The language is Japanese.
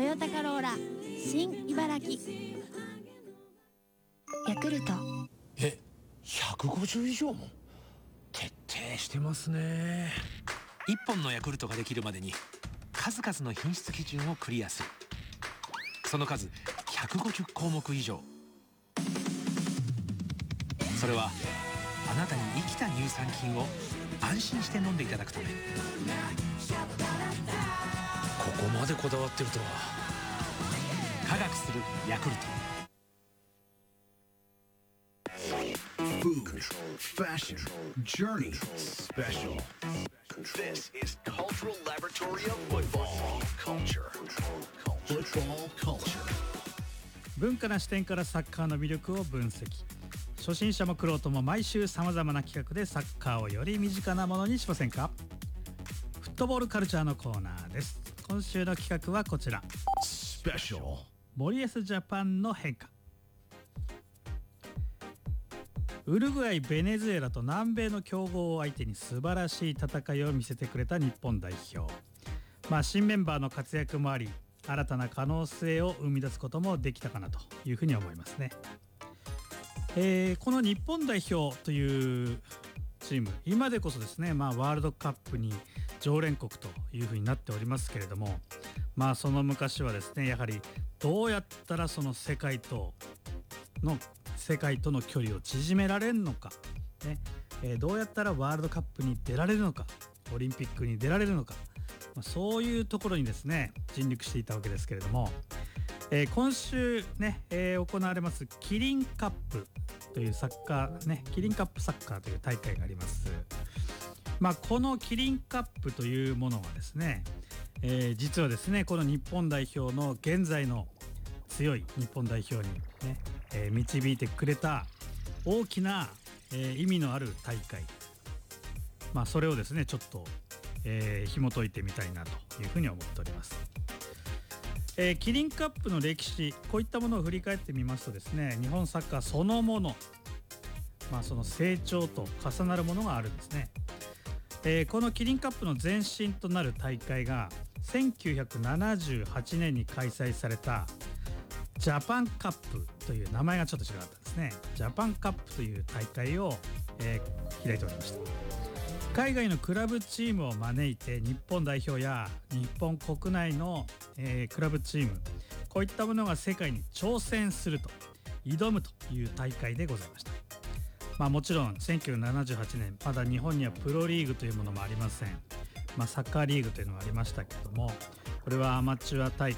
ヨタカローラ新茨城。 ヤクルト 150以上も徹底してますね。 1本のヤクルトができるまでに数々の品質基準をクリアする。その数150項目以上。それはあなたに生きた乳酸菌を安心して飲んでいただくため。 ここまでこだわってるとは。 科学するヤクルト。 Food, fashion, journey, special. This is Cultural Laboratory of Football Culture. Football Culture. 文化な視点からサッカーの魅力を分析。初心者も玄人も毎週さまざまな企画でサッカーをより身近なものにしませんか。フットボールカルチャーのコーナーです。今週の企画はこちら。 Special. 森保ジャパンの変化。ウルグアイ、ベネズエラと南米の強豪を相手に素晴らしい戦いを見せてくれた日本代表。新メンバーの活躍もあり、新たな可能性を生み出すこともできたかなというふうに思いますね。この日本代表というチーム、今でこそですね、ワールドカップに常連国というふうになっておりますけれども、その昔はですね、やはりどうやったらその世界との距離を縮められるのか、どうやったらワールドカップに出られるのか、オリンピックに出られるのか、そういうところにですね尽力していたわけですけれども、今週ね、行われますキリンカップというサッカーね、キリンカップサッカーという大会があります。このキリンカップというものはですね、実はですね、この日本代表の現在の強い日本代表にね、導いてくれた大きな、意味のある大会、それをですねちょっと、紐解いてみたいなというふうに思っております。キリンカップの歴史、こういったものを振り返ってみますとですね、日本サッカーそのもの、その成長と重なるものがあるんですね。このキリンカップの前身となる大会が1978年に開催されたジャパンカップという、名前がちょっと違かったんですね。ジャパンカップという大会を、開いておりました。海外のクラブチームを招いて日本代表や日本国内の、クラブチーム、こういったものが世界に挑戦すると、挑むという大会でございました。もちろん1978年まだ日本にはプロリーグというものもありません。サッカーリーグというのがありましたけれども、これはアマチュア大